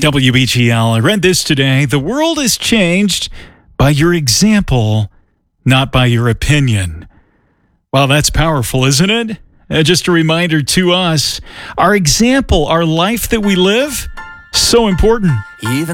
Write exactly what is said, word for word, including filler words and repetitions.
W B G L. I read this today. The world is changed by your example, not by your opinion. Well, that's powerful, isn't it? Uh, just a reminder to us, our example, our life that we live, so important. Even